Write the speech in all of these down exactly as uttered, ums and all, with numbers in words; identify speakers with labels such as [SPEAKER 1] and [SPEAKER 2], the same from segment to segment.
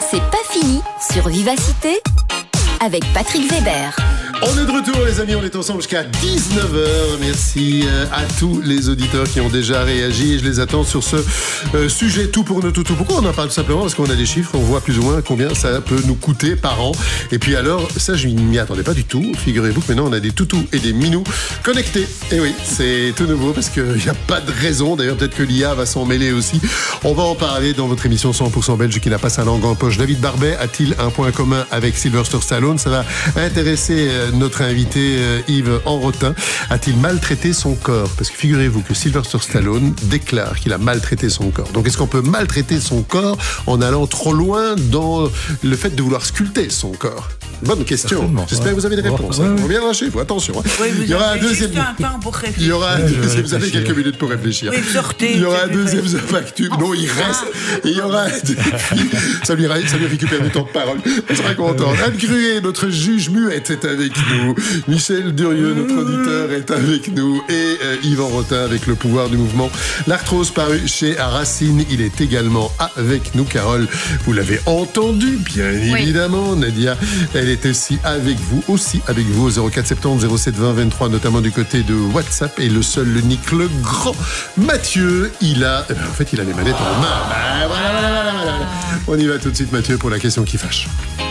[SPEAKER 1] C'est pas fini sur Vivacité avec Patrick Weber.
[SPEAKER 2] On est de retour les amis, on est ensemble jusqu'à dix-neuf heures. Merci à tous les auditeurs qui ont déjà réagi et je les attends sur ce euh, sujet tout pour nos toutous. Pourquoi on en parle? Tout simplement parce qu'on a des chiffres, on voit plus ou moins combien ça peut nous coûter par an. Et puis alors, ça je ne m'y attendais pas du tout. Figurez-vous que maintenant on a des toutous et des minous connectés. Et oui, c'est tout nouveau parce qu'il n'y a pas de raison. D'ailleurs peut-être que l'I A va s'en mêler aussi. On va en parler dans votre émission cent pour cent belge qui n'a pas sa langue en poche. David Barbet a-t-il un point commun avec Sylvester Stallone? Ça va intéresser euh, notre invité euh, Yves Enrotin. A-t-il maltraité son corps? Parce que figurez-vous que Sylvester Stallone déclare qu'il a maltraité son corps. Donc est-ce qu'on peut maltraiter son corps en allant trop loin dans le fait de vouloir sculpter son corps? Bonne question. Certainement. J'espère ouais. que vous avez des réponses. Ouais, ouais. Hein. Bien lâché, vous attention. Hein.
[SPEAKER 3] Oui, vous
[SPEAKER 2] il y aura un deuxième.
[SPEAKER 3] Un temps pour réfléchir.
[SPEAKER 2] Il y aura un deuxième. Vous avez quelques minutes pour réfléchir.
[SPEAKER 3] Oui, sortez.
[SPEAKER 2] Il y aura un deuxième facture. Non, il reste. Et il y aura un ça lui, ça lui récupère du temps de parole. On sera content. Anne Gruet, notre juge muette, est avec nous. Michel Durieux, notre auditeur, est avec nous. Et euh, Yves Enrotin avec le pouvoir du mouvement. L'arthrose paru chez Racine. Il est également avec nous. Carole, vous l'avez entendu, bien oui. évidemment. Nadia, elle est aussi avec vous, aussi avec vous au zéro quatre soixante-dix zéro sept vingt vingt-trois, notamment du côté de WhatsApp. Et le seul, le Nick, le grand Mathieu, il a, eh ben, en fait, il a les manettes en main. Ben, voilà, voilà, voilà, voilà. On y va tout de suite, Mathieu, pour la question qui fâche.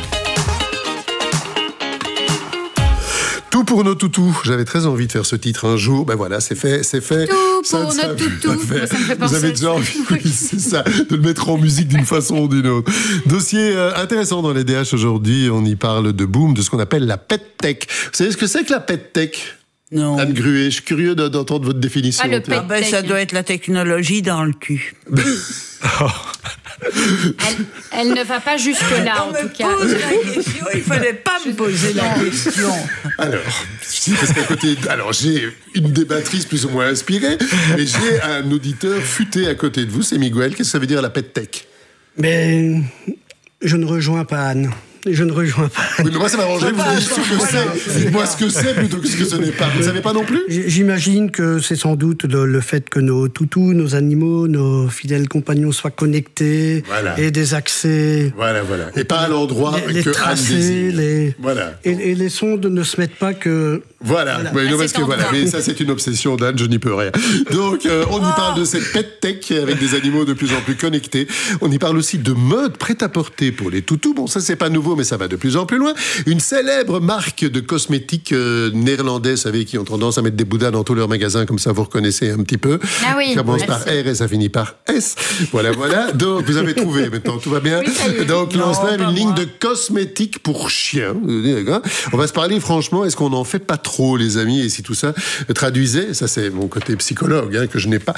[SPEAKER 2] Tout pour nos toutous. J'avais très envie de faire ce titre un jour. Ben voilà, c'est fait, c'est fait.
[SPEAKER 4] Tout ça, pour ça, nos toutous. Ça me fait penser.
[SPEAKER 2] Vous avez déjà envie, oui, c'est ça, de le mettre en musique d'une façon ou d'une autre. Dossier euh, intéressant dans les D H aujourd'hui. On y parle de boom, de ce qu'on appelle la pet tech. Vous savez ce que c'est que la pet tech?
[SPEAKER 3] Non.
[SPEAKER 2] Anne Gruet, je suis curieux d'entendre votre définition.
[SPEAKER 4] Ah, le pet
[SPEAKER 3] ah ben, ça doit être la technologie dans le cul.
[SPEAKER 4] Elle, elle ne va pas jusque-là,
[SPEAKER 3] on
[SPEAKER 4] en
[SPEAKER 3] me
[SPEAKER 4] tout cas.
[SPEAKER 3] pose la question, il ne fallait pas me poser la question.
[SPEAKER 2] Alors, parce qu'à côté, alors j'ai une débattrice plus ou moins inspirée, mais j'ai un auditeur futé à côté de vous, c'est Miguel. Qu'est-ce que ça veut dire la pet tech?
[SPEAKER 5] Mais je ne rejoins pas Anne. Je ne rejoins pas.
[SPEAKER 2] Oui, mais moi, ça m'a arrangé. Vous dites ce que c'est. Dites-moi ce que c'est plutôt que ce que ce n'est pas. Vous ne savez pas non plus?
[SPEAKER 5] J'imagine que c'est sans doute le, le fait que nos toutous, nos animaux, nos fidèles compagnons soient connectés voilà. et des accès.
[SPEAKER 2] Voilà, voilà. Et pas à l'endroit
[SPEAKER 5] les, les
[SPEAKER 2] que
[SPEAKER 5] tracés, les. Voilà. Et, et les sondes ne se mettent pas que.
[SPEAKER 2] Voilà. voilà. Mais, non, parce que, voilà. Mais ça, c'est une obsession d'Anne. Je n'y peux rien. Donc, euh, on y parle de cette pet tech avec des animaux de plus en plus connectés. On y parle aussi de mode prêt-à-porter pour les toutous. Bon, ça, c'est pas nouveau, mais ça va de plus en plus loin. Une célèbre marque de cosmétiques euh, néerlandais, vous savez, qui ont tendance à mettre des bouddhas dans tous leurs magasins, comme ça vous reconnaissez un petit peu.
[SPEAKER 4] Ah oui.
[SPEAKER 2] Ça commence
[SPEAKER 4] merci.
[SPEAKER 2] par R et ça finit par S. Voilà, voilà. Donc, vous avez trouvé maintenant, tout va bien. Oui, donc, lance même une ligne de cosmétiques pour chiens. On va se parler franchement, est-ce qu'on n'en fait pas trop, les amis? Et si tout ça traduisait, ça c'est mon côté psychologue, hein, que je n'ai pas,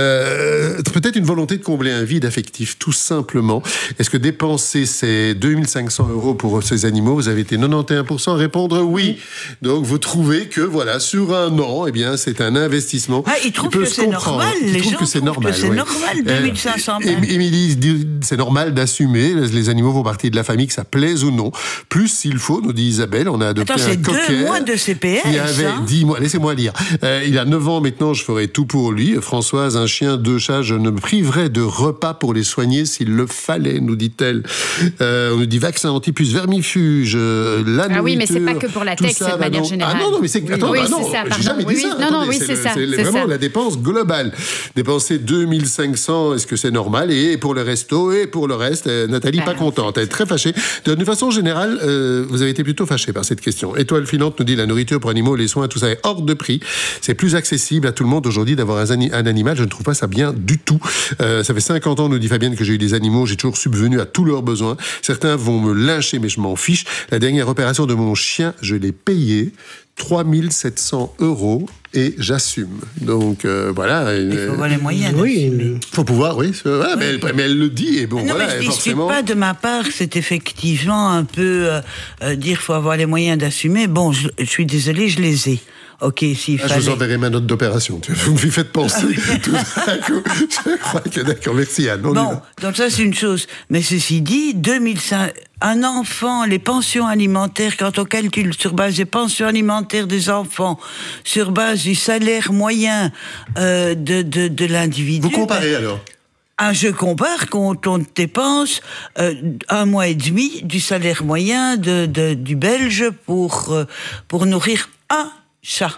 [SPEAKER 2] euh, peut-être une volonté de combler un vide affectif, tout simplement. Est-ce que dépenser ces deux mille cinq cents euros pour ces animaux, vous avez été quatre-vingt-onze pour cent à répondre oui. Donc, vous trouvez que, voilà, sur un an, eh bien, c'est un investissement.
[SPEAKER 3] Ah, ils trouvent
[SPEAKER 2] qui peut
[SPEAKER 3] que
[SPEAKER 2] se
[SPEAKER 3] c'est
[SPEAKER 2] comprendre.
[SPEAKER 3] normal.
[SPEAKER 2] Ils
[SPEAKER 3] Les
[SPEAKER 2] trouvent
[SPEAKER 3] gens
[SPEAKER 2] que c'est
[SPEAKER 3] trouvent
[SPEAKER 2] normal.
[SPEAKER 3] que c'est
[SPEAKER 2] oui.
[SPEAKER 3] normal, deux mille cinq cents
[SPEAKER 2] Euh, Émilie dit, c'est normal d'assumer. Les animaux font partie de la famille, que ça plaise ou non. Plus s'il faut, nous dit Isabelle, on a adopté
[SPEAKER 3] Attends,
[SPEAKER 2] un cocker.
[SPEAKER 3] c'est deux mois de C P S,
[SPEAKER 2] qui avait
[SPEAKER 3] hein.
[SPEAKER 2] dix mois. Laissez-moi lire. Euh, il a neuf ans maintenant, je ferai tout pour lui. Françoise, un chien, deux chats, je ne me priverai de repas pour les soigner s'il le fallait, nous dit-elle. Euh, on nous dit vaccin anti-puce, vermifuge, euh, la
[SPEAKER 4] Ah oui, mais c'est pas
[SPEAKER 2] nourriture,
[SPEAKER 4] que pour la
[SPEAKER 2] tout
[SPEAKER 4] tech,
[SPEAKER 2] ça,
[SPEAKER 4] c'est de
[SPEAKER 2] bah
[SPEAKER 4] manière
[SPEAKER 2] non.
[SPEAKER 4] générale.
[SPEAKER 2] Ah non, non, mais c'est...
[SPEAKER 4] Oui,
[SPEAKER 2] Attends,
[SPEAKER 4] oui,
[SPEAKER 2] bah non,
[SPEAKER 4] c'est ça,
[SPEAKER 2] j'ai
[SPEAKER 4] pardon.
[SPEAKER 2] jamais
[SPEAKER 4] Oui,
[SPEAKER 2] dit ça.
[SPEAKER 4] oui. Non,
[SPEAKER 2] Attendez,
[SPEAKER 4] non, oui,
[SPEAKER 2] c'est,
[SPEAKER 4] c'est
[SPEAKER 2] le,
[SPEAKER 4] ça,
[SPEAKER 2] c'est,
[SPEAKER 4] c'est
[SPEAKER 2] vraiment
[SPEAKER 4] ça.
[SPEAKER 2] la dépense globale. Dépenser deux mille cinq cents, est-ce que c'est normal? Et pour le resto, et pour le reste, euh, Nathalie,
[SPEAKER 4] Ben,
[SPEAKER 2] pas contente. Elle est très fâchée. De façon générale, euh, vous avez été plutôt fâchée par cette question. Étoile filante nous dit la nourriture pour animaux, les soins, tout ça est hors de prix. C'est plus accessible à tout le monde aujourd'hui d'avoir un, un animal. Je ne trouve pas ça bien du tout. Euh, ça fait cinquante ans, nous dit Fabienne, que j'ai eu des animaux. J'ai toujours subvenu à tous leurs besoins. Certains vont me lyncher, mais je m'en fiche. La dernière opération de mon chien, je l'ai payée trois mille sept cents euros et j'assume. Donc, euh, voilà.
[SPEAKER 3] Il faut avoir les moyens.
[SPEAKER 5] Oui,
[SPEAKER 3] il
[SPEAKER 2] faut pouvoir, oui. Voilà, mais, elle, mais elle le dit, et bon,
[SPEAKER 3] non,
[SPEAKER 2] voilà.
[SPEAKER 3] mais je ne discute
[SPEAKER 2] forcément...
[SPEAKER 3] pas de ma part, c'est effectivement un peu euh, euh, dire qu'il faut avoir les moyens d'assumer. Bon, je, je suis désolée, je les ai. Ok, s'il
[SPEAKER 2] ah,
[SPEAKER 3] fallait...
[SPEAKER 2] Je vous enverrai ma note d'opération. Vous me faites penser. Ah, oui. Tout d'un coup, je crois que d'accord, merci Anne.
[SPEAKER 3] Bon, donc ça c'est une chose. Mais ceci dit, deux mille cinq... un enfant, les pensions alimentaires, quand on calcule sur base des pensions alimentaires des enfants, sur base du salaire moyen euh, de, de, de l'individu...
[SPEAKER 2] Vous comparez alors?
[SPEAKER 3] Ah, je compare quand on dépense euh, un mois et demi du salaire moyen de, de, du Belge pour, euh, pour nourrir un chat.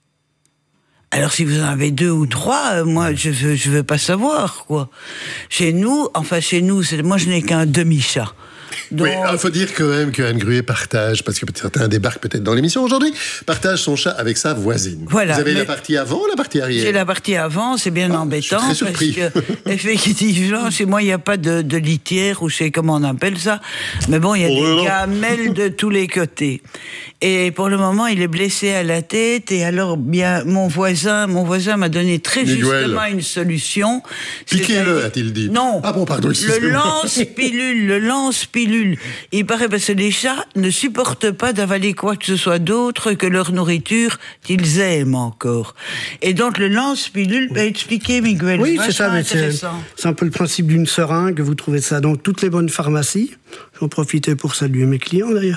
[SPEAKER 3] Alors, si vous en avez deux ou trois, euh, moi, je veux, je veux pas savoir, quoi. Chez nous, enfin, chez nous, c'est, moi, je n'ai qu'un demi-chat. Donc...
[SPEAKER 2] Oui, il faut dire quand même que Anne Gruet partage, parce que certains débarquent peut-être dans l'émission aujourd'hui, partage son chat avec sa voisine.
[SPEAKER 3] Voilà,
[SPEAKER 2] vous avez
[SPEAKER 3] mais...
[SPEAKER 2] la partie avant ou la partie arrière?
[SPEAKER 3] J'ai la partie avant, c'est bien
[SPEAKER 2] ah,
[SPEAKER 3] embêtant.
[SPEAKER 2] Je suis très surpris.
[SPEAKER 3] Parce que, effectivement, chez moi, il n'y a pas de, de litière, ou je sais comment on appelle ça. Mais bon, il y a oh, des non. gamelles de tous les côtés. Et pour le moment, il est blessé à la tête. Et alors, bien, mon voisin, mon voisin m'a donné très Miguel. justement une solution.
[SPEAKER 2] Piquez-le, a-t-il dit.
[SPEAKER 3] Non.
[SPEAKER 2] Ah bon, pardon,
[SPEAKER 3] le lance-pilule, le lance-pilule. Il paraît parce que les chats ne supportent pas d'avaler quoi que ce soit d'autre que leur nourriture qu'ils aiment encore. Et donc, le lance-pilule, oui. bah, expliquez, Miguel.
[SPEAKER 5] Oui, c'est ça, mais c'est, c'est un peu le principe d'une seringue. Vous trouvez ça dans toutes les bonnes pharmacies. J'en profitais pour saluer mes clients, d'ailleurs.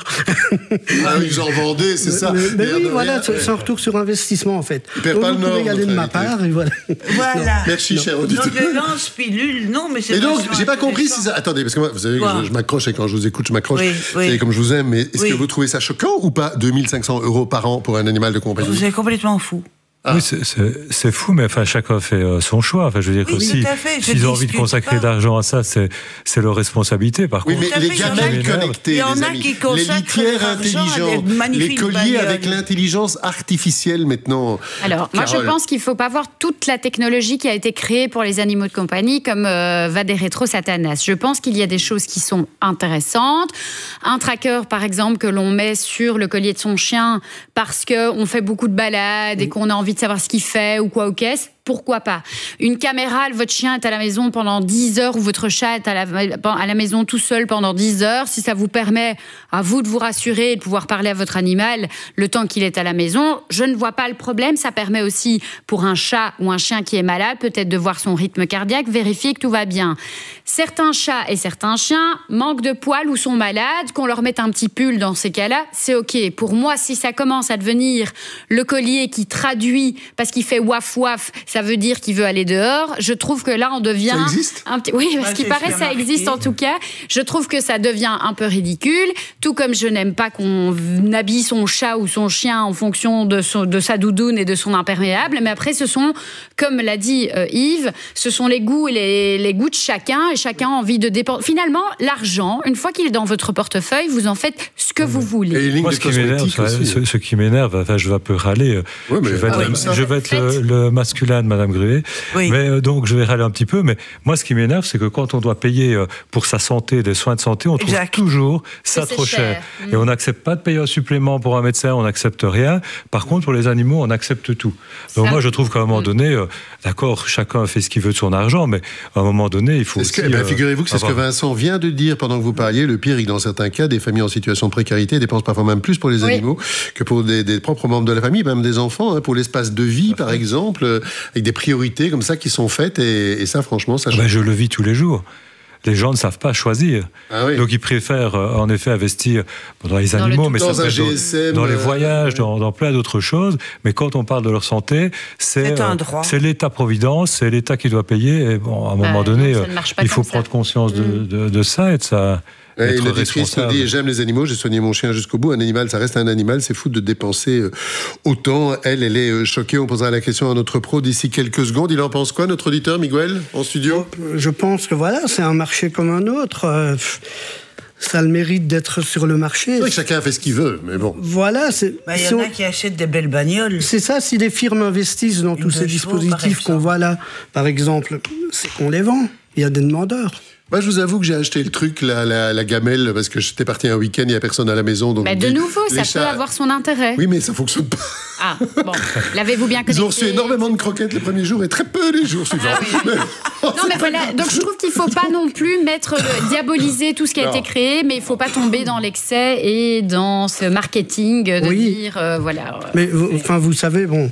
[SPEAKER 2] Ah oui, j'en vendais, c'est ça.
[SPEAKER 5] Mais, mais oui, voilà, c'est, c'est un retour sur investissement, en fait.
[SPEAKER 2] Il perd pas le nord.
[SPEAKER 5] Vous pouvez y aller de ma part, et voilà.
[SPEAKER 3] Voilà.
[SPEAKER 2] Merci,
[SPEAKER 3] non.
[SPEAKER 2] cher auditeur.
[SPEAKER 3] Donc, le lance-pilule, non, mais c'est...
[SPEAKER 2] Et donc, j'ai pas compris si ça... Attendez, parce que moi, vous savez que je, je m'accroche, et quand je vous écoute, je m'accroche. Oui, oui. C'est comme je vous aime, mais est-ce oui. que vous trouvez ça choquant ou pas, deux mille cinq cents euros par an pour un animal de compagnie?
[SPEAKER 3] Vous êtes complètement fou.
[SPEAKER 6] Ah. Oui, c'est, c'est, c'est fou, mais enfin, chacun fait euh, son choix. Enfin, je veux dire oui, que si, s'ils ont envie de consacrer de l'argent à ça, c'est, c'est leur responsabilité. Par
[SPEAKER 2] oui,
[SPEAKER 6] contre,
[SPEAKER 2] mais les gamelles connectées, les amis, les litières intelligentes, les colliers avec l'intelligence artificielle maintenant.
[SPEAKER 4] Alors, moi, Carole. je pense qu'il ne faut pas voir toute la technologie qui a été créée pour les animaux de compagnie comme euh, Vaderetro Satanas. Je pense qu'il y a des choses qui sont intéressantes. Un tracker, par exemple, que l'on met sur le collier de son chien parce qu'on fait beaucoup de balades et qu'on a envie de savoir ce qu'il fait ou quoi au caisse, pourquoi pas. Une caméra, votre chien est à la maison pendant dix heures ou votre chat est à la, à la maison tout seul pendant dix heures, si ça vous permet à vous de vous rassurer et de pouvoir parler à votre animal le temps qu'il est à la maison, je ne vois pas le problème. Ça permet aussi pour un chat ou un chien qui est malade, peut-être de voir son rythme cardiaque, vérifier que tout va bien. Certains chats et certains chiens manquent de poils ou sont malades, qu'on leur mette un petit pull dans ces cas-là, c'est ok. Pour moi, si ça commence à devenir le collier qui traduit parce qu'il fait waf waf, ça veut dire qu'il veut aller dehors. Je trouve que là, on devient...
[SPEAKER 2] Ça existe
[SPEAKER 4] un petit... Oui, parce ouais, qu'il paraît que ça existe en tout cas. Je trouve que ça devient un peu ridicule. Tout comme je n'aime pas qu'on habille son chat ou son chien en fonction de, son, de sa doudoune et de son imperméable. Mais après, ce sont, comme l'a dit euh, Yves, ce sont les goûts et les, les goûts de chacun. Et chacun a envie de dépenser. Finalement, l'argent, une fois qu'il est dans votre portefeuille, vous en faites ce que vous voulez.
[SPEAKER 6] Moi, ce qui m'énerve, ce, ce qui m'énerve, enfin, je vais un peu râler. Ouais, je vais être, ah oui, je vais être le, le masculin de Madame Gruet, oui. mais euh, donc je vais râler un petit peu. Mais moi, ce qui m'énerve, c'est que quand on doit payer euh, pour sa santé, des soins de santé, on trouve exact. toujours ça c'est trop cher. cher. Mmh. Et on n'accepte pas de payer un supplément pour un médecin, on n'accepte rien. Par contre, pour les animaux, on accepte tout. Donc ça. moi, je trouve qu'à un moment donné, euh, d'accord, chacun fait ce qu'il veut de son argent, mais à un moment donné, il faut aussi...
[SPEAKER 2] Que, ben, figurez-vous que c'est avoir... ce que Vincent vient de dire pendant que vous parliez. Le pire est que dans certains cas, des familles en situation de précarité dépensent parfois même plus pour les oui. animaux que pour des, des propres membres de la famille, même des enfants, hein, pour l'espace de vie, par exemple, euh, avec des priorités comme ça qui sont faites, et, et ça, franchement, ça change.
[SPEAKER 6] Ben, je le vis tous les jours. Les gens ne savent pas choisir. Ah oui. Donc ils préfèrent euh, en effet investir dans les dans animaux, le mais ça peut être dans, dans les voyages, euh... dans, dans plein d'autres choses. Mais quand on parle de leur santé, c'est, euh, c'est l'État-providence, c'est l'État qui doit payer. Et bon, à un moment euh, donné, non, il faut prendre ça. conscience de, mmh. de, de ça et de ça.
[SPEAKER 2] Et une auditrice nous dit, j'aime les animaux, j'ai soigné mon chien jusqu'au bout. Un animal, ça reste un animal, c'est fou de dépenser autant. Elle, elle est choquée. On posera la question à notre pro d'ici quelques secondes. Il en pense quoi, notre auditeur, Miguel, en studio?
[SPEAKER 5] Je pense que voilà, c'est un marché comme un autre. Euh, ça a le mérite d'être sur le marché.
[SPEAKER 2] C'est vrai que chacun fait ce qu'il veut, mais bon.
[SPEAKER 5] Voilà, c'est...
[SPEAKER 3] Bah, y en a qui achètent des belles bagnoles.
[SPEAKER 5] C'est ça, si les firmes investissent dans Une tous ces chevaux, dispositifs qu'on voit là, par exemple, c'est qu'on les vend. Il y a des demandeurs.
[SPEAKER 2] Moi, je vous avoue que j'ai acheté le truc, la, la, la gamelle, parce que j'étais parti un week-end, il n'y a personne à la maison. Donc
[SPEAKER 4] mais de nouveau, ça chats... peut avoir son intérêt.
[SPEAKER 2] Oui, mais ça ne fonctionne pas.
[SPEAKER 4] Ah, bon. L'avez-vous bien connecté?
[SPEAKER 2] Ils ont reçu énormément de croquettes les premiers jours et très peu les jours suivants. Ah, oui.
[SPEAKER 4] Non, mais voilà. Donc, je trouve qu'il ne faut pas non plus mettre, le, diaboliser tout ce qui a non. été créé, mais il ne faut pas tomber dans l'excès et dans ce marketing de oui. dire, euh, voilà.
[SPEAKER 5] Mais, vous, enfin, vous savez, bon...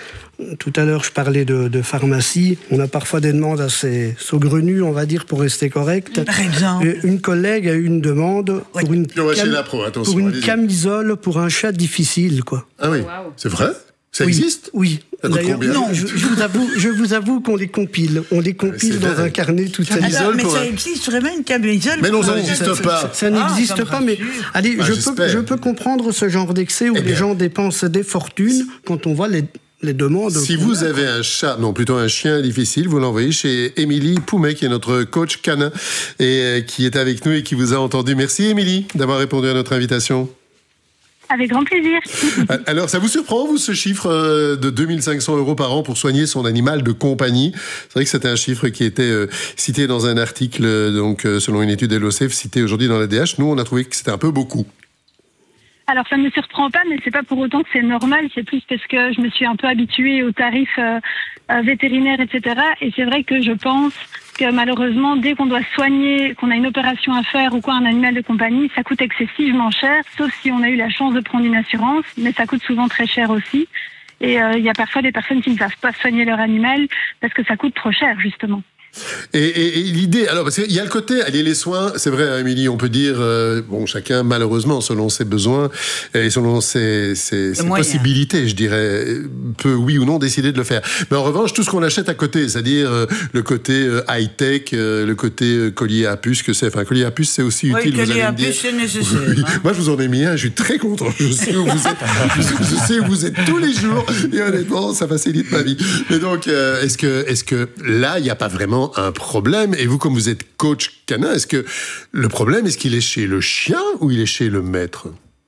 [SPEAKER 5] Tout à l'heure, je parlais de, de pharmacie. On a parfois des demandes assez saugrenues, on va dire, pour rester correct.
[SPEAKER 3] Par exemple.
[SPEAKER 5] Une collègue a eu une demande
[SPEAKER 2] oui.
[SPEAKER 5] pour une,
[SPEAKER 2] cam... la pro,
[SPEAKER 5] pour une camisole pour un chat difficile, quoi.
[SPEAKER 2] Ah oui, wow. C'est vrai? Ça
[SPEAKER 5] oui,
[SPEAKER 2] existe?
[SPEAKER 5] Oui.
[SPEAKER 2] D'ailleurs,
[SPEAKER 5] non, je, je vous avoue, je vous avoue qu'on les compile. On les compile dans un carnet toute sa vie.
[SPEAKER 3] Mais ça existe vraiment une camisole?
[SPEAKER 2] Mais non, ça n'existe pas.
[SPEAKER 5] Ça, ça n'existe ah, pas, mais allez, ah, je, peux, je peux comprendre ce genre d'excès où eh les gens dépensent des fortunes quand on voit les, les demandes.
[SPEAKER 2] Si vous avez un chat, non, plutôt un chien difficile, vous l'envoyez chez Émilie Poumet, qui est notre coach canin et qui est avec nous et qui vous a entendu. Merci Émilie d'avoir répondu à notre invitation.
[SPEAKER 7] Avec grand plaisir.
[SPEAKER 2] Alors, ça vous surprend, vous, ce chiffre de deux mille cinq cents euros par an pour soigner son animal de compagnie? C'est vrai que c'était un chiffre qui était euh, cité dans un article, donc euh, selon une étude de l'O C F, cité aujourd'hui dans la D H. Nous, on a trouvé que c'était un peu beaucoup.
[SPEAKER 7] Alors, ça ne me surprend pas, mais c'est pas pour autant que c'est normal. C'est plus parce que je me suis un peu habituée aux tarifs euh, euh, vétérinaires, et cetera. Et c'est vrai que je pense que malheureusement, dès qu'on doit soigner, qu'on a une opération à faire ou quoi, un animal de compagnie, ça coûte excessivement cher, sauf si on a eu la chance de prendre une assurance, mais ça coûte souvent très cher aussi. Et il euh, y a parfois des personnes qui ne savent pas soigner leur animal parce que ça coûte trop cher, justement.
[SPEAKER 2] Et, et, et l'idée, alors parce qu'il y a le côté, allez, les soins, c'est vrai, Émilie, on peut dire, euh, bon, chacun malheureusement selon ses besoins et selon ses, ses, ses possibilités, je dirais, peut oui ou non décider de le faire. Mais en revanche, tout ce qu'on achète à côté, c'est-à-dire euh, le côté euh, high-tech, euh, le côté euh, collier à puce, que c'est, enfin collier à puce, c'est aussi
[SPEAKER 3] oui,
[SPEAKER 2] utile.
[SPEAKER 3] Collier
[SPEAKER 2] vous allez
[SPEAKER 3] à
[SPEAKER 2] me dire.
[SPEAKER 3] puce, c'est nécessaire.
[SPEAKER 2] Oui.
[SPEAKER 3] Hein.
[SPEAKER 2] Moi, je vous en ai mis un, je suis très content. Je sais où vous êtes, je, je sais où vous êtes tous les jours et honnêtement, ça facilite ma vie. Mais donc, euh, est-ce que, est-ce que là, il n'y a pas vraiment un problème? Et vous, comme vous êtes coach canin, est-ce que le problème, est-ce qu'il est chez le chien ou il est chez le maître?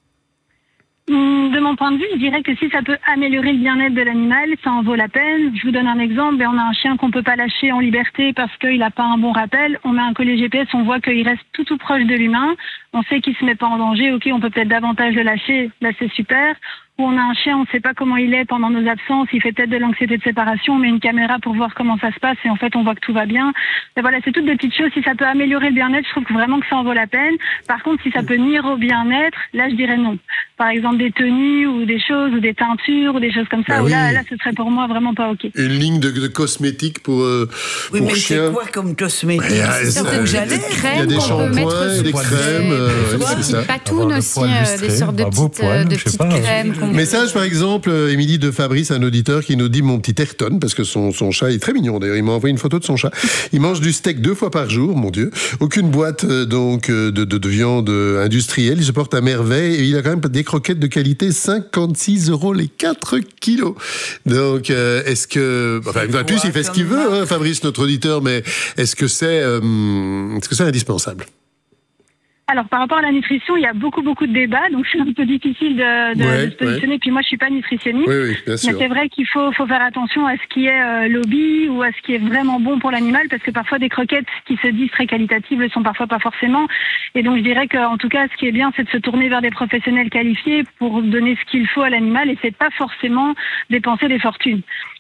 [SPEAKER 7] De mon point de vue, je dirais que si ça peut améliorer le bien-être de l'animal, ça en vaut la peine. Je vous donne un exemple. On a un chien qu'on peut pas lâcher en liberté parce qu'il n'a pas un bon rappel. On met un collier G P S, on voit qu'il reste tout tout proche de l'humain. On sait qu'il se met pas en danger. Ok, on peut peut-être davantage le lâcher. Là, c'est super. Ou on a un chien, on ne sait pas comment il est pendant nos absences, il fait peut-être de l'anxiété de séparation, on met une caméra pour voir comment ça se passe et en fait on voit que tout va bien. Et voilà, c'est toutes des petites choses. Si ça peut améliorer le bien-être, je trouve que vraiment que ça en vaut la peine. Par contre, si ça peut nuire au bien-être, là je dirais non. Par exemple des tenues ou des choses ou des teintures ou des choses comme ça, bah oui. là, là ce serait pour moi vraiment pas ok.
[SPEAKER 2] Une ligne de, de cosmétiques pour euh,
[SPEAKER 3] oui,
[SPEAKER 2] pour
[SPEAKER 3] mais
[SPEAKER 2] chien.
[SPEAKER 3] c'est quoi comme cosmétique?
[SPEAKER 2] Il y a des crèmes, des shampoings, des crèmes,
[SPEAKER 4] euh, des petites patounes aussi, euh, des sortes de petites, euh, de petites crèmes.
[SPEAKER 2] Message par exemple. Exemple, Émilie de Fabrice, un auditeur qui nous dit mon petit Ayrton, parce que son, son chat est très mignon d'ailleurs, il m'a envoyé une photo de son chat. Il mange du steak deux fois par jour, mon Dieu. Aucune boîte euh, donc de, de, de viande industrielle, il se porte à merveille et il a quand même des croquettes de qualité, cinquante-six euros les quatre kilos. Donc euh, est-ce que... Enfin, en plus il fait ce qu'il veut, hein, Fabrice, notre auditeur, mais est-ce que c'est, euh, est-ce que c'est indispensable?
[SPEAKER 7] Alors, par rapport à la nutrition, il y a beaucoup, beaucoup de débats, donc c'est un peu difficile de, de, ouais, de se positionner. Ouais. Puis moi, je suis pas nutritionniste,
[SPEAKER 2] oui, oui, bien sûr.
[SPEAKER 7] Mais c'est vrai qu'il faut, faut faire attention à ce qui est euh, lobby ou à ce qui est vraiment bon pour l'animal, parce que parfois des croquettes qui se disent très qualitatives le sont parfois pas forcément. Et donc, je dirais qu'en tout cas, ce qui est bien, c'est de se tourner vers des professionnels qualifiés pour donner ce qu'il faut à l'animal, et c'est pas forcément dépenser des fortunes.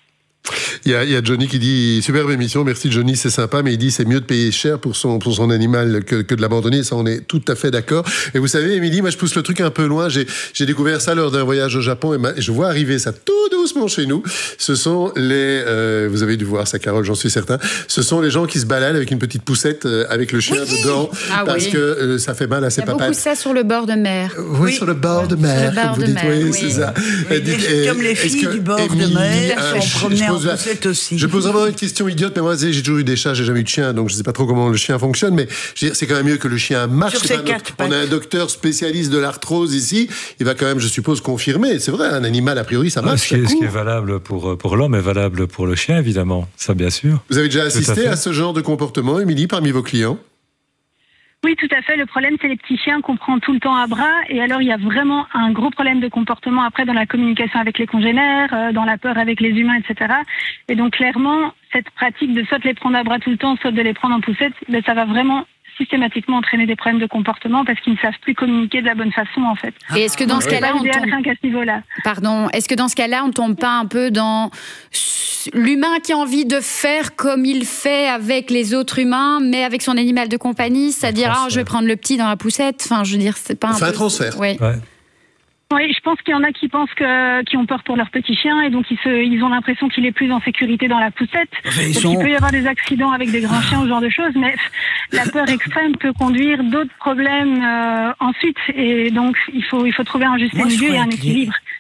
[SPEAKER 2] Il y, a, il y a Johnny qui dit superbe émission, merci Johnny, c'est sympa, mais il dit c'est mieux de payer cher pour son, pour son animal que, que de l'abandonner, ça on est tout à fait d'accord. Et vous savez, Émilie, moi je pousse le truc un peu loin, j'ai, j'ai découvert ça lors d'un voyage au Japon et, ma, et je vois arriver ça tout doucement chez nous. Ce sont les, euh, vous avez dû voir ça Carole, j'en suis certain, ce sont les gens qui se baladent avec une petite poussette euh, avec le chien oui. dedans ah parce oui. que euh, ça fait mal à ses papates.
[SPEAKER 4] Il y a beaucoup ça sur le bord de mer.
[SPEAKER 2] Oui, oui. sur le bord de mer,
[SPEAKER 4] sur le bord
[SPEAKER 2] vous
[SPEAKER 4] de
[SPEAKER 2] dites,
[SPEAKER 4] mer,
[SPEAKER 2] oui,
[SPEAKER 4] oui.
[SPEAKER 2] c'est ça.
[SPEAKER 3] Oui, et, et, comme les filles du bord Émilie, de mer
[SPEAKER 2] euh,
[SPEAKER 3] sont promenées en poussette aussi.
[SPEAKER 2] Je pose vraiment une question idiote, mais moi j'ai toujours eu des chats, j'ai jamais eu de chien, donc je sais pas trop comment le chien fonctionne, mais je veux dire, c'est quand même mieux que le chien marche.
[SPEAKER 3] Sur ses quatre
[SPEAKER 2] on a un docteur spécialiste de l'arthrose ici, il va quand même, je suppose, confirmer. C'est vrai, un animal, a priori, ça marche.
[SPEAKER 6] Ce qui, est, ce qui est valable pour, pour l'homme est valable pour le chien, évidemment, ça bien sûr.
[SPEAKER 2] Vous avez déjà assisté à, à ce genre de comportement, Émilie, parmi vos clients?
[SPEAKER 7] Oui, tout à fait. Le problème, c'est les petits chiens qu'on prend tout le temps à bras. Et alors, il y a vraiment un gros problème de comportement après dans la communication avec les congénères, euh, dans la peur avec les humains, et cetera. Et donc, clairement, cette pratique de soit de les prendre à bras tout le temps, soit de les prendre en poussette, ben, ça va vraiment systématiquement entraîner des problèmes de comportement parce qu'ils ne savent plus communiquer de la bonne façon, en fait.
[SPEAKER 4] Et est-ce que dans ce cas-là, on tombe...
[SPEAKER 7] qu'à ce niveau-là.
[SPEAKER 4] Pardon, est-ce que dans ce cas-là, on tombe pas un peu dans l'humain qui a envie de faire comme il fait avec les autres humains, mais avec son animal de compagnie, c'est-à-dire ah, je vais prendre le petit dans la poussette. Enfin, je veux dire, c'est pas un,
[SPEAKER 2] enfin,
[SPEAKER 4] peu...
[SPEAKER 2] un transfert.
[SPEAKER 4] Oui.
[SPEAKER 6] Ouais.
[SPEAKER 7] Oui, je pense qu'il y en a qui pensent que, qui ont peur pour leur petit chien et donc ils, se, ils ont l'impression qu'il est plus en sécurité dans la poussette.
[SPEAKER 3] Enfin,
[SPEAKER 7] sont... Il peut y avoir des accidents avec des grands chiens, ce genre de choses, mais la peur extrême peut conduire d'autres problèmes euh, ensuite et donc il faut, il faut trouver un juste milieu et un équilibre.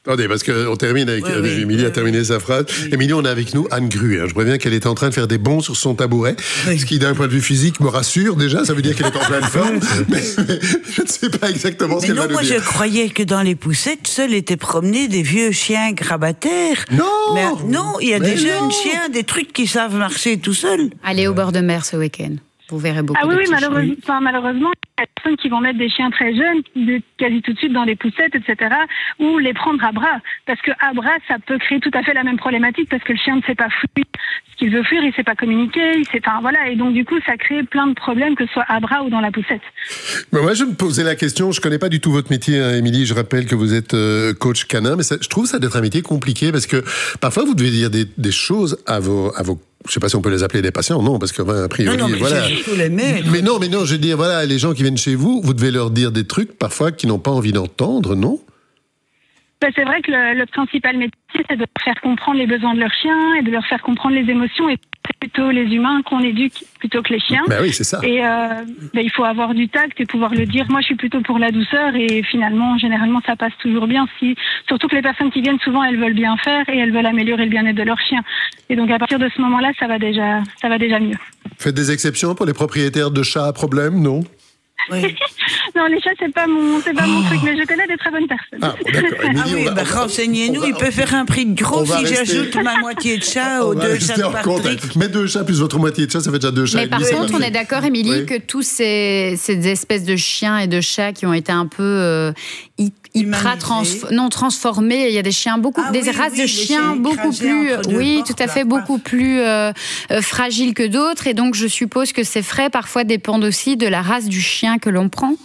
[SPEAKER 2] Attendez, parce qu'on termine avec...
[SPEAKER 3] Oui, oui,
[SPEAKER 2] Émilie
[SPEAKER 3] oui,
[SPEAKER 2] a terminé
[SPEAKER 3] oui.
[SPEAKER 2] sa phrase. Oui. Émilie, on a avec nous Anne Gruet. Hein. Je préviens qu'elle est en train de faire des bonds sur son tabouret, oui. ce qui, d'un point de vue physique, me rassure déjà. Ça veut dire qu'elle est en pleine forme. mais, mais je ne sais pas exactement ce qu'elle
[SPEAKER 3] non,
[SPEAKER 2] va nous
[SPEAKER 3] moi,
[SPEAKER 2] dire.
[SPEAKER 3] je croyais que dans les poussettes, seuls étaient promenés des vieux chiens grabataires.
[SPEAKER 2] Non
[SPEAKER 3] mais, Non, il y a
[SPEAKER 2] mais
[SPEAKER 3] des
[SPEAKER 2] non.
[SPEAKER 3] jeunes chiens, des trucs qui savent marcher tout seuls.
[SPEAKER 4] Allez au bord de mer ce week-end. Vous verrez beaucoup
[SPEAKER 7] ah
[SPEAKER 4] de
[SPEAKER 7] oui, oui,
[SPEAKER 4] petits
[SPEAKER 7] malheureusement,
[SPEAKER 4] chiens.
[SPEAKER 7] enfin, malheureusement, il y a des personnes qui vont mettre des chiens très jeunes, de, quasi tout de suite dans des poussettes, et cetera, ou les prendre à bras. Parce que à bras, ça peut créer tout à fait la même problématique, parce que le chien ne sait pas fuir ce qu'il veut fuir, il ne sait pas communiquer, il sait pas, voilà, et donc du coup, ça crée plein de problèmes, que ce soit à bras ou dans la poussette.
[SPEAKER 2] Mais moi, je me posais la question, je connais pas du tout votre métier, hein, Émilie, je rappelle que vous êtes euh, coach canin, mais ça, je trouve ça d'être un métier compliqué, parce que parfois, vous devez dire des, des choses à vos, à vos je sais pas si on peut les appeler des patients, non, parce que ben, a priori,
[SPEAKER 3] non, non, mais
[SPEAKER 2] voilà.
[SPEAKER 3] c'est les maîtres.
[SPEAKER 2] Mais non, mais non, je veux dire, voilà, les gens qui viennent chez vous, vous devez leur dire des trucs parfois qu'ils n'ont pas envie d'entendre, non?
[SPEAKER 7] Ben, c'est vrai que le, le principal métier, c'est de leur faire comprendre les besoins de leur chien et de leur faire comprendre les émotions. Et c'est plutôt les humains qu'on éduque plutôt que les chiens.
[SPEAKER 2] Ben oui, c'est ça.
[SPEAKER 7] Et euh, ben, il faut avoir du tact et pouvoir le dire. Moi, je suis plutôt pour la douceur et finalement, généralement, ça passe toujours bien. Si, surtout que les personnes qui viennent, souvent, elles veulent bien faire et elles veulent améliorer le bien-être de leur chien. Et donc, à partir de ce moment-là, ça va déjà, ça va déjà mieux.
[SPEAKER 2] Faites des exceptions pour les propriétaires de chats à problème, non?
[SPEAKER 3] Oui.
[SPEAKER 7] Non, les chats, c'est pas mon, c'est pas mon truc, mais je connais des très bonnes personnes.
[SPEAKER 2] Ah, bon, d'accord. Émilie,
[SPEAKER 3] Ah oui,
[SPEAKER 2] on va-
[SPEAKER 3] bah,
[SPEAKER 2] on va-
[SPEAKER 3] renseignez-nous,
[SPEAKER 2] on va-
[SPEAKER 3] il peut faire un prix de gros
[SPEAKER 2] on va
[SPEAKER 3] si
[SPEAKER 2] rester-
[SPEAKER 3] j'ajoute ma moitié de chat
[SPEAKER 2] on
[SPEAKER 3] aux
[SPEAKER 2] va
[SPEAKER 3] deux
[SPEAKER 2] rester
[SPEAKER 3] chats de
[SPEAKER 2] en
[SPEAKER 3] Patrick.
[SPEAKER 2] contact. Mais deux chats plus votre moitié de chat, ça fait déjà deux chats.
[SPEAKER 4] Mais
[SPEAKER 2] et
[SPEAKER 4] par
[SPEAKER 2] demi, ça
[SPEAKER 4] contre,
[SPEAKER 2] va
[SPEAKER 4] on
[SPEAKER 2] faire.
[SPEAKER 4] est d'accord, Émilie,
[SPEAKER 2] Oui.
[SPEAKER 4] que tous ces, ces espèces de chiens et de chats qui ont été un peu euh, hy- hyper trans, non, transformés, il y a des chiens beaucoup,
[SPEAKER 3] Ah
[SPEAKER 4] des
[SPEAKER 3] oui,
[SPEAKER 4] races
[SPEAKER 3] oui,
[SPEAKER 4] de
[SPEAKER 3] les
[SPEAKER 4] chiens
[SPEAKER 3] chiens
[SPEAKER 4] beaucoup
[SPEAKER 3] écrasés
[SPEAKER 4] plus,
[SPEAKER 3] entre deux
[SPEAKER 4] oui,
[SPEAKER 3] portes,
[SPEAKER 4] tout à
[SPEAKER 3] là,
[SPEAKER 4] fait,
[SPEAKER 3] paf.
[SPEAKER 4] beaucoup plus euh, euh, fragiles que d'autres. Et donc, je suppose que ces frais parfois dépendent aussi de la race du chien que l'on prend.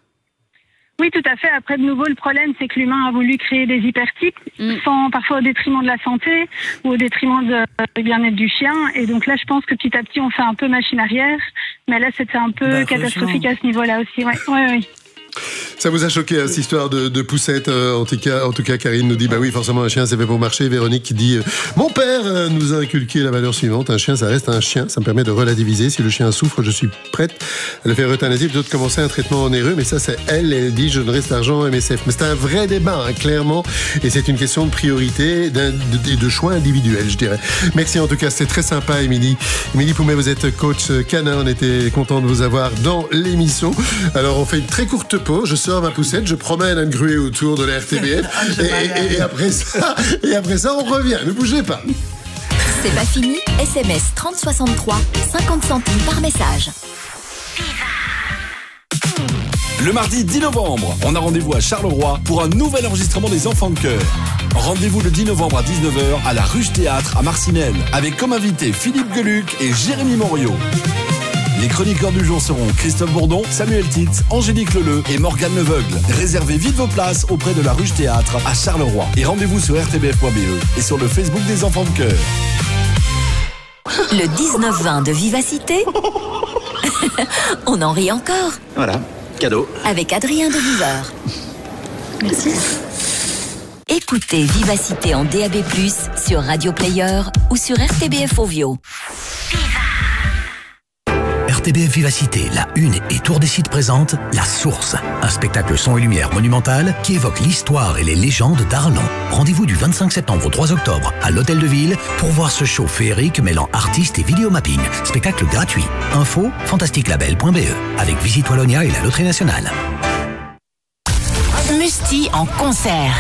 [SPEAKER 7] Oui, tout à fait. Après, de nouveau, le problème, c'est que l'humain a voulu créer des hypertypes,
[SPEAKER 4] Mm.
[SPEAKER 7] sans, parfois au détriment de la santé ou au détriment de, du bien-être du chien. Et donc là, je pense que petit à petit, on fait un peu machine arrière. Mais là, c'était un peu
[SPEAKER 3] Bah,
[SPEAKER 7] catastrophique à ce niveau-là aussi. Ouais, ouais, ouais.
[SPEAKER 2] Ça vous a choqué, hein, cette histoire de, de poussette, euh, en tout cas, en tout cas, Karine nous dit, bah oui, forcément, un chien, c'est fait pour marcher. Véronique qui dit, euh, mon père euh, nous a inculqué la valeur suivante, un chien, ça reste un chien, ça me permet de relativiser. Si le chien souffre, je suis prête à le faire euthanasier plutôt que de commencer un traitement onéreux. Mais ça, c'est elle, elle dit, je donnerai cet argent en M S F. Mais c'est un vrai débat, hein, clairement, et c'est une question de priorité, d'un- de, de, de choix individuel, je dirais. Merci en tout cas, c'était très sympa, Émilie. Émilie Poumet, vous êtes coach canin, on était content de vous avoir dans l'émission. Alors, on fait une très courte pause, je sors ma poussette, je promène Anne Gruet autour de la R T B F, et, et, et après ça, et après ça, on revient, ne bougez pas.
[SPEAKER 1] C'est pas fini. S M S trente soixante-trois, cinquante centimes par message.
[SPEAKER 8] Le mardi dix novembre, on a rendez-vous à Charleroi pour un nouvel enregistrement des Enfants de Cœur. Rendez-vous le dix novembre à dix-neuf heures à la Ruche Théâtre à Marcinelle, avec comme invités Philippe Geluc et Jérémy Morio. Les chroniqueurs du jour seront Christophe Bourdon, Samuel Titz, Angélique Leleu et Morgane Leveugle. Réservez vite vos places auprès de la Ruche Théâtre à Charleroi. Et rendez-vous sur r t b f point b e et sur le Facebook des Enfants de Cœur.
[SPEAKER 1] Le dix-neuf vingt de Vivacité. On en rit encore.
[SPEAKER 9] Voilà, cadeau.
[SPEAKER 1] Avec Adrien de Viveur. Merci. Écoutez Vivacité en D A B plus, sur Radio Player ou sur R T B F Ovio.
[SPEAKER 10] R T B F Vivacité, la Une et Tour des Sites présente La Source, un spectacle son et lumière monumental qui évoque l'histoire et les légendes d'Arlon. Rendez-vous du vingt-cinq septembre au trois octobre à l'Hôtel de Ville pour voir ce show féerique mêlant artistes et vidéomapping. Spectacle gratuit. Info fantastique label point b e avec Visite Wallonia et la Loterie Nationale.
[SPEAKER 11] Musti en concert.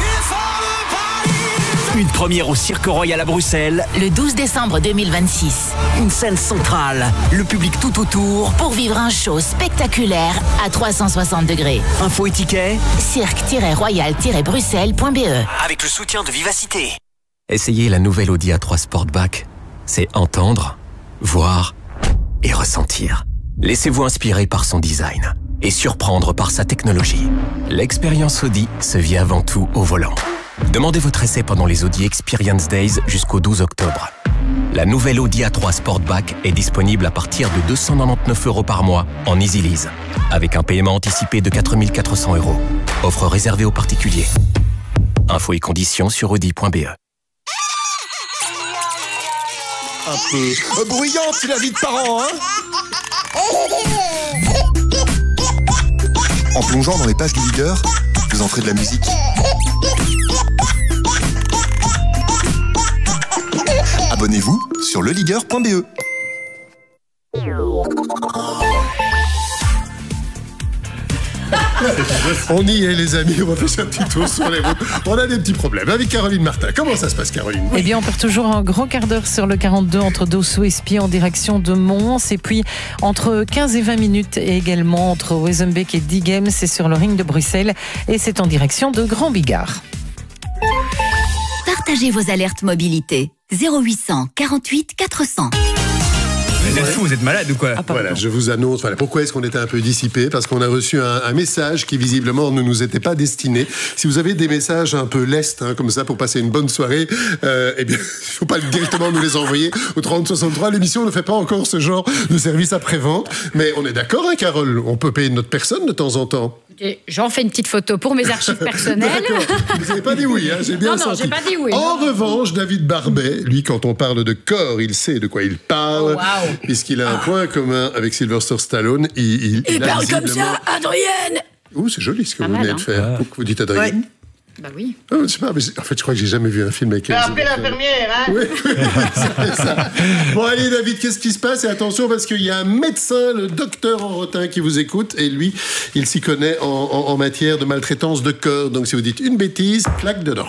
[SPEAKER 11] Une première au Cirque Royal à Bruxelles. Le douze décembre deux mille vingt-six. Une scène centrale. Le public tout autour pour vivre un show spectaculaire à trois cent soixante degrés. Info et tickets cirque royal bruxelles point b e.
[SPEAKER 12] Avec le soutien de Vivacité.
[SPEAKER 13] Essayez la nouvelle Audi A trois Sportback. C'est entendre, voir et ressentir. Laissez-vous inspirer par son design et surprendre par sa technologie. L'expérience Audi se vit avant tout au volant. Demandez votre essai pendant les Audi Experience Days jusqu'au douze octobre. La nouvelle Audi A trois Sportback est disponible à partir de deux cent quatre-vingt-dix-neuf euros par mois en Easy Lease, avec un paiement anticipé de quatre mille quatre cents euros. Offre réservée aux particuliers. Infos et conditions sur audi point b e.
[SPEAKER 2] Un peu euh, bruyante, la vie de parents, hein.
[SPEAKER 14] En plongeant dans les pages du leader, vous entrez de la musique.
[SPEAKER 9] Abonnez-vous sur le ligueur point b e.
[SPEAKER 2] On y est, les amis, on va faire un petit tour sur les routes. On a des petits problèmes avec Caroline Martin. Comment ça se passe, Caroline?
[SPEAKER 12] Eh bien, on perd toujours un grand quart d'heure sur le quarante-deux entre Dosso et Spie en direction de Mons. Et puis, entre quinze et vingt minutes et également entre Wezenbeek et Diegem, c'est sur le ring de Bruxelles. Et c'est en direction de Grand Bigard.
[SPEAKER 1] Partagez vos alertes mobilité. zéro huit cent quarante-huit quatre cents.
[SPEAKER 14] Vous êtes fou, vous êtes malade ou quoi?
[SPEAKER 2] Ah, voilà, je vous annonce. Voilà, pourquoi est-ce qu'on était un peu dissipé? Parce qu'on a reçu un, un message qui visiblement ne nous était pas destiné. Si vous avez des messages un peu lestes, hein, comme ça, pour passer une bonne soirée, euh, eh bien, il ne faut pas directement nous les envoyer au trente soixante-trois. L'émission ne fait pas encore ce genre de service après-vente. Mais on est d'accord, hein, Carole? On peut payer notre personne de temps en temps.
[SPEAKER 4] J'en fais une petite photo pour mes archives personnelles.
[SPEAKER 2] Vous n'avez pas dit oui, hein, j'ai bien
[SPEAKER 4] non, non,
[SPEAKER 2] senti.
[SPEAKER 4] j'ai pas dit oui.
[SPEAKER 2] En non, revanche, David Barbet, lui, quand on parle de corps, il sait de quoi il parle,
[SPEAKER 4] oh, wow.
[SPEAKER 2] puisqu'il a un point commun avec Sylvester Stallone. Il, il,
[SPEAKER 3] il, il parle
[SPEAKER 2] visiblement...
[SPEAKER 3] comme ça, Adrienne.
[SPEAKER 2] Ouh, c'est joli ce que
[SPEAKER 4] pas
[SPEAKER 2] vous
[SPEAKER 4] mal,
[SPEAKER 2] venez
[SPEAKER 4] hein.
[SPEAKER 2] de faire.
[SPEAKER 6] Ah.
[SPEAKER 2] Pourquoi vous dites Adrienne?
[SPEAKER 4] Ouais. Bah oui.
[SPEAKER 2] Oh, je sais pas, mais en fait, je crois que j'ai jamais vu un film avec elle.
[SPEAKER 15] Appelez l'infirmière, hein?
[SPEAKER 2] Oui, c'est ça. Bon, allez, David, qu'est-ce qui se passe? Et attention, parce qu'il y a un médecin, le docteur Enrotin, qui vous écoute, et lui, il s'y connaît en, en, en matière de maltraitance de corps. Donc, si vous dites une bêtise, claque dedans.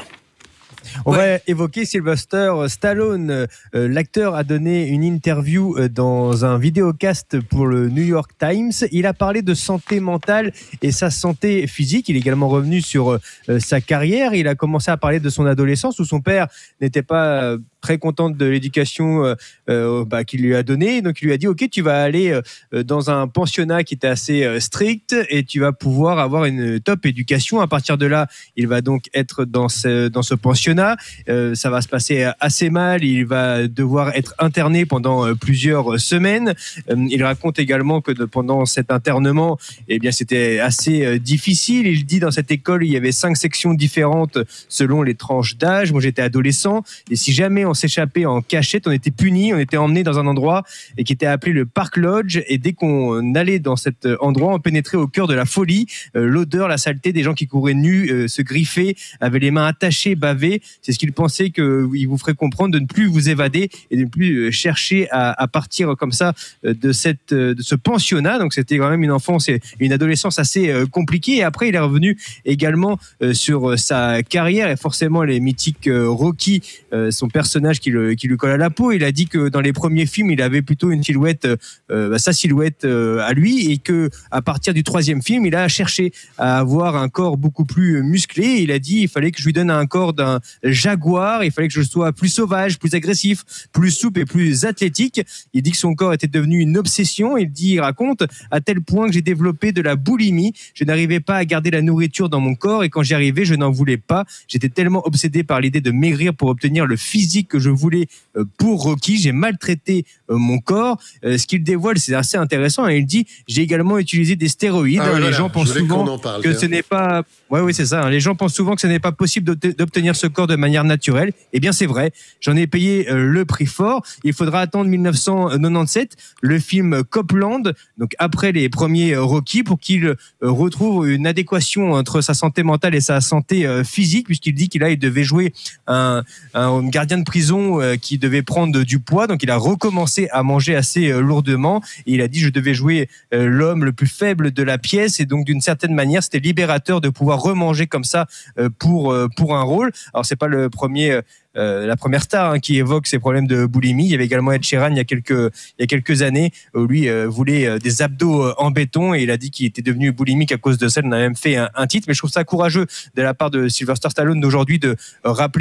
[SPEAKER 16] On ouais. va évoquer Sylvester Stallone. Euh, l'acteur a donné une interview dans un vidéocast pour le New York Times. Il a parlé de santé mentale et sa santé physique. Il est également revenu sur euh, sa carrière. Il a commencé à parler de son adolescence où son père n'était pas euh, très content de l'éducation euh, euh, bah, qu'il lui a donnée. Donc il lui a dit « Ok, tu vas aller euh, dans un pensionnat qui était assez euh, strict et tu vas pouvoir avoir une top éducation. À partir de là, il va donc être dans ce, dans ce pensionnat. Euh, ça va se passer assez mal. Il va devoir être interné pendant euh, plusieurs semaines. Euh, il raconte également que de, pendant cet internement, eh bien, c'était assez euh, difficile. Il dit dans cette école, il y avait cinq sections différentes selon les tranches d'âge. Moi, j'étais adolescent et si jamais on s'échappait en cachette, on était puni, on était emmené dans un endroit et qui était appelé le Park Lodge. Et dès qu'on allait dans cet endroit, on pénétrait au cœur de la folie. Euh, l'odeur, la saleté, des gens qui couraient nus, euh, se griffaient, avaient les mains attachées, bavaient. C'est ce qu'il pensait qu'il vous ferait comprendre de ne plus vous évader et de ne plus chercher à, à partir comme ça de, cette, de ce pensionnat. Donc c'était quand même une enfance et une adolescence assez compliquée. Et après, il est revenu également sur sa carrière et forcément les mythiques Rocky, son personnage qui, le, qui lui colle à la peau. Il a dit que dans les premiers films, il avait plutôt une silhouette, euh, sa silhouette euh, à lui, et que à partir du troisième film, il a cherché à avoir un corps beaucoup plus musclé. Il a dit il fallait que je lui donne un corps d'un jaguar, il fallait que je sois plus sauvage, plus agressif, plus souple et plus athlétique. Il dit que son corps était devenu une obsession. Il dit, il raconte, à tel point que j'ai développé de la boulimie. Je n'arrivais pas à garder la nourriture dans mon corps et quand j'y arrivais, je n'en voulais pas. J'étais tellement obsédé par l'idée de maigrir pour obtenir le physique que je voulais pour Rocky. J'ai maltraité mon corps. Ce qu'il dévoile, c'est assez intéressant. Et il dit, j'ai également utilisé des stéroïdes.
[SPEAKER 2] Ah, voilà,
[SPEAKER 16] les gens pensent souvent
[SPEAKER 2] parle,
[SPEAKER 16] que
[SPEAKER 2] bien.
[SPEAKER 16] ce n'est pas... Ouais, oui, c'est ça. Les gens pensent souvent que ce n'est pas possible d'obtenir ce corps de manière naturelle. Eh bien, c'est vrai. J'en ai payé le prix fort. Il faudra attendre mille neuf cent quatre-vingt-dix-sept, le film Copland, donc après les premiers Rocky, pour qu'il retrouve une adéquation entre sa santé mentale et sa santé physique, puisqu'il dit qu'il a, il devait jouer un, un gardien de prison qui devait prendre du poids. Donc, il a recommencé à manger assez lourdement. Et il a dit, je devais jouer l'homme le plus faible de la pièce. Et donc, d'une certaine manière, c'était libérateur de pouvoir remanger comme ça pour, pour un rôle. Alors, c'est pas le premier... Euh, la première star hein, qui évoque ces problèmes de boulimie. Il y avait également Ed Sheeran il y a quelques, il y a quelques années où lui euh, voulait euh, des abdos euh, en béton et il a dit qu'il était devenu boulimique à cause de ça. Il en a même fait un, un titre. Mais je trouve ça courageux de la part de Sylvester Stallone d'aujourd'hui de euh, rappeler